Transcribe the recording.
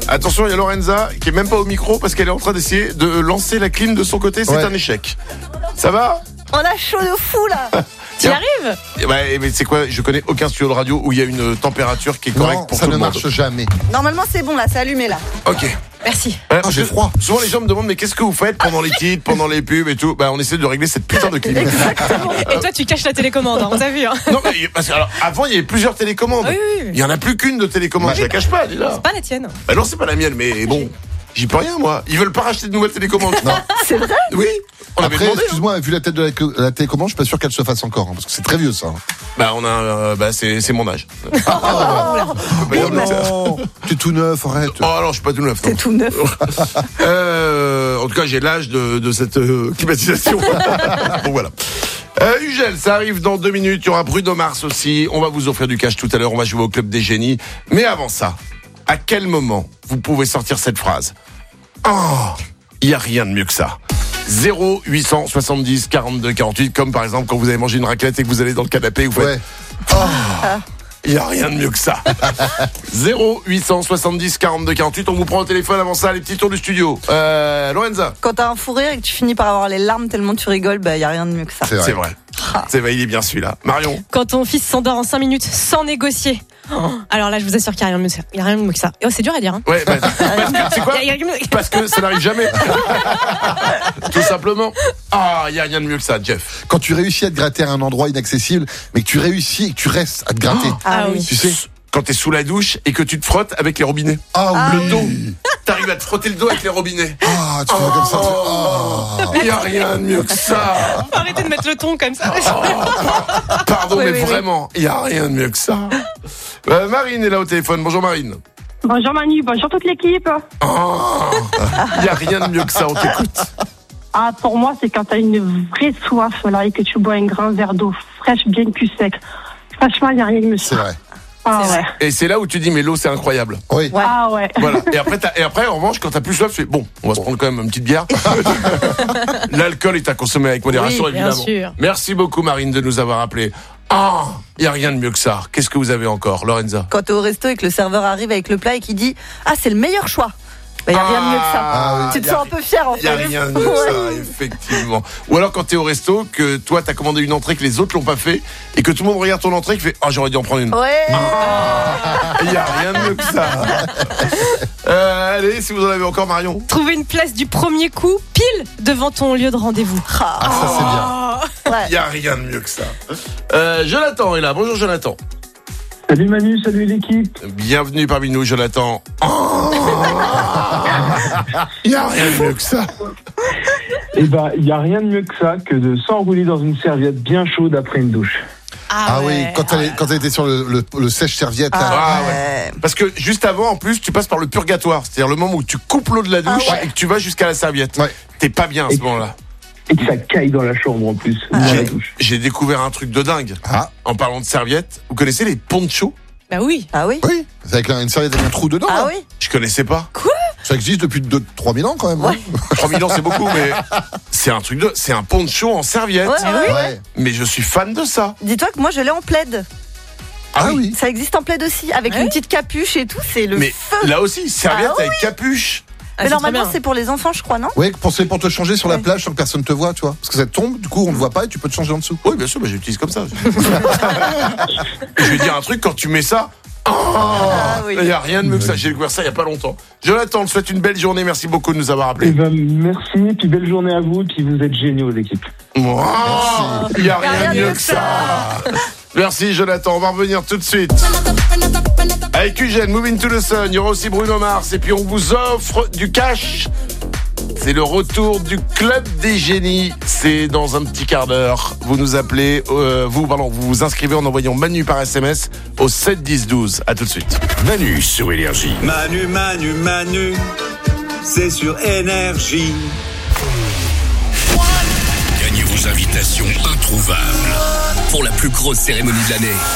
Attention, il y a Lorenza qui est même pas au micro parce qu'elle est en train d'essayer de lancer la clim de son côté. C'est un échec. Ça va ? On a chaud de fou là. Tu y arrives ? Mais c'est quoi ? Je connais aucun studio de radio où il y a une température qui est correcte pour tout le monde. Ça ne marche jamais. Normalement c'est bon là, c'est allumé là. Ok. Merci. J'ai froid. Souvent les gens me demandent mais qu'est-ce que vous faites pendant les titres, pendant les pubs et tout. On essaie de régler cette putain de clim. Exactement. Et toi, tu caches la télécommande, on t'a vu. Hein. Non mais parce que alors avant il y avait plusieurs télécommandes. Oui. Il y en a plus qu'une de télécommande. Je la cache pas, dis là. C'est pas la tienne. Non, c'est pas la mienne, mais bon. J'y peux rien, moi. Ils veulent pas racheter de nouvelles télécommandes. Non. C'est vrai ? Oui. On avait Après, demandé. excuse-moi, vu la tête de la télécommande, je suis pas sûr qu'elle se fasse encore, parce que c'est très vieux ça. C'est mon âge. Oh non, t'es tout neuf, arrête. Oh non, je suis pas tout neuf. C'est tout neuf. En tout cas, j'ai l'âge de cette climatisation. Bon voilà. Ugel, ça arrive dans 2 minutes. Il y aura Bruno Mars aussi. On va vous offrir du cash tout à l'heure. On va jouer au Club des Génies. Mais avant ça, à quel moment vous pouvez sortir cette phrase ? Oh, il y a rien de mieux que ça. 0870 42 48, comme par exemple quand vous avez mangé une raclette et que vous allez dans le canapé et vous faites il n'y a rien de mieux que ça. 0870 42 48, on vous prend au téléphone avant ça, les petits tours du studio. Lorenza. Quand t'as un fou rire et que tu finis par avoir les larmes tellement tu rigoles, y a rien de mieux que ça. C'est vrai. C'est vrai, il est bien celui-là. Marion. Quand ton fils s'endort en 5 minutes sans négocier. Alors là, je vous assure qu'il n'y a rien de mieux que ça. Il n'y a rien de mieux que ça. Et c'est dur à dire. Hein. Ouais, c'est quoi ? Parce que ça n'arrive jamais. Tout simplement. Il n'y a rien de mieux que ça, Jeff. Quand tu réussis à te gratter à un endroit inaccessible, mais que tu réussis et que tu restes à te gratter. Oui. Tu sais ? Quand t'es sous la douche et que tu te frottes avec les robinets. Le dos. T'arrives à te frotter le dos avec les robinets. tu fais comme ça. Il n'y a rien de mieux que ça. Arrêtez de mettre le ton comme ça. Pardon, mais vraiment, il n'y a rien de mieux que ça. Marine est là au téléphone. Bonjour Marine. Bonjour Manu, bonjour toute l'équipe. Il n'y a rien de mieux que ça, on t'écoute. Pour moi, c'est quand t'as une vraie soif là et que tu bois un grand verre d'eau fraîche, bien cul sec. Franchement, il n'y a rien de mieux que ça. C'est vrai. Ouais. Et c'est là où tu dis, mais l'eau, c'est incroyable. Oui. Ouais. Ouais. Voilà. Et après, en revanche, quand t'as plus soif, tu fais, bon, on va se prendre quand même une petite bière. L'alcool est à consommer avec modération, Oui, bien évidemment. sûr. Merci beaucoup, Marine, de nous avoir appelés. Il n'y a rien de mieux que ça. Qu'est-ce que vous avez encore, Lorenza? Quand t'es au resto et que le serveur arrive avec le plat et qu'il dit c'est le meilleur choix. Il n'y a rien de mieux que ça. Tu te sens un peu fier en fait. Il n'y a rien de mieux que ça, effectivement. Ou alors quand t'es au resto, que toi t'as commandé une entrée que les autres l'ont pas fait et que tout le monde regarde ton entrée et qui fait j'aurais dû en prendre une. Ouais. Il n'y a rien de mieux que ça. Allez, si vous en avez encore, Marion. Trouver une place du premier coup pile devant ton lieu de rendez-vous. Ça c'est bien. Il n'y a rien de mieux que ça. Jonathan est là. Bonjour Jonathan. Salut Manu, salut l'équipe. Bienvenue parmi nous, Jonathan. Il n'y a rien de mieux que ça. Il n'y a rien de mieux que ça que de s'enrouler dans une serviette bien chaude après une douche. Oui, quand elle était sur le sèche-serviette. Ouais. Parce que juste avant, en plus, tu passes par le purgatoire. C'est-à-dire le moment où tu coupes l'eau de la douche et que tu vas jusqu'à la serviette. Ouais. T'es pas bien à ce moment-là. Et que ça caille dans la chambre en plus. J'ai découvert un truc de dingue. En parlant de serviettes, vous connaissez les ponchos? Bah oui. Ah oui. Oui, c'est avec une serviette avec un trou dedans. Ah oui. Je connaissais pas. Quoi? Ça existe depuis 3 000 ans quand même. Ouais. 3 000 ans c'est beaucoup, mais c'est un truc c'est un poncho en serviette. Ouais. Mais je suis fan de ça. Dis-toi que moi je l'ai en plaid. Ah oui. Ça existe en plaid aussi, avec une petite capuche et tout, c'est le mais feu. Là aussi, serviette avec capuche. Mais normalement c'est pour les enfants je crois, non? Oui, pour te changer sur la plage sans que personne te voit, tu vois. Parce que ça tombe, du coup on ne voit pas et tu peux te changer en dessous. Oui, bien sûr, j'utilise comme ça. Je vais dire un truc, quand tu mets ça, il n'y a rien de mieux que ça. J'ai découvert ça il n'y a pas longtemps. Jonathan, je te souhaite une belle journée. Merci beaucoup de nous avoir appelés. Merci, puis belle journée à vous, puis vous êtes géniaux l'équipe. Il n'y a rien de mieux que ça. Merci Jonathan, on va revenir tout de suite. Avec Eugène, Moving to the Sun, il y aura aussi Bruno Mars et puis on vous offre du cash. C'est le retour du Club des Génies. C'est dans un petit quart d'heure. Vous nous appelez, vous vous inscrivez en envoyant Manu par SMS au 7 10 12. À tout de suite. Manu sur Énergie. Manu, c'est sur Énergie. Gagnez vos invitations introuvables pour la plus grosse cérémonie de l'année.